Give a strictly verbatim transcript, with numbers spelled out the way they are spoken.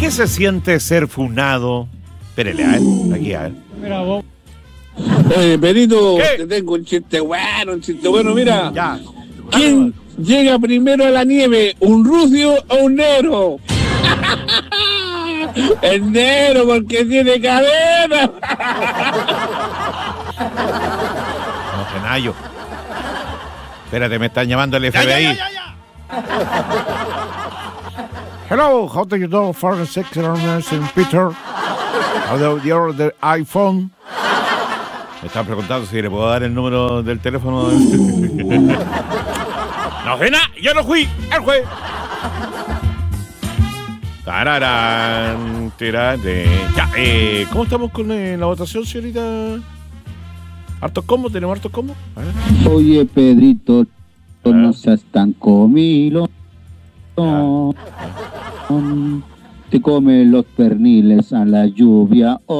¿Qué se siente ser funado? Espérele, a ver, aquí, a ver. Mira vos. Oye, Perito, ¿Qué? te tengo un chiste bueno, un chiste bueno, mira. Ya. ¿Quién llega primero a la nieve, un rucio o un negro? El negro, porque tiene cadena. No, Genayo. Espérate, me están llamando el F B I. Ya, ya, ya, ya. Hello, how do you do for the sector Saint Peter? How do you the iPhone? Me están preguntando si le puedo dar el número del teléfono. No sé nada, yo no fui, él fue. Tararán, tirate. Ya, eh, ¿cómo estamos con eh, la votación, señorita? ¿Hartos combos? ¿Tenemos hartos combos? Oye, Pedrito, no seas tan comilo. No. Te come los perniles a la lluvia.